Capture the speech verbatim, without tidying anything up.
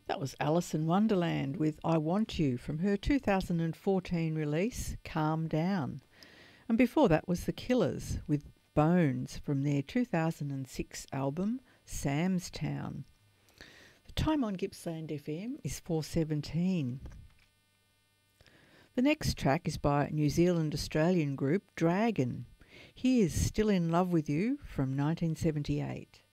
That was Alice in Wonderland with I Want You from her two thousand fourteen release, Calm Down. And before that was The Killers with Bones from their two thousand six album, Sam's Town. The time on Gippsland F M is four seventeen. The next track is by New Zealand-Australian group Dragon. Here's Still in Love with You from nineteen seventy-eight.